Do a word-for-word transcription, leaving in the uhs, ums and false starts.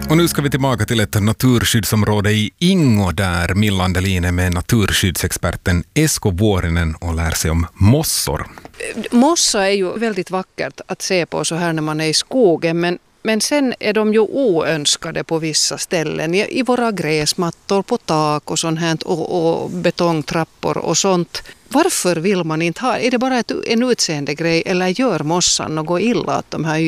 Och nu ska vi tillbaka till ett naturskyddsområde i Ingo där Milla Andelin är med naturskyddsexperten Esko Vuorinen och lär sig om mossor. Mossa är ju väldigt vackert att se på så här när man är i skogen, men, men sen är de ju oönskade på vissa ställen. I, i våra gräsmattor, på tak och sånt här, och, och betongtrappor och sånt. Varför vill man inte ha? Är det bara ett, en utseende grej eller gör mossan något illa att de här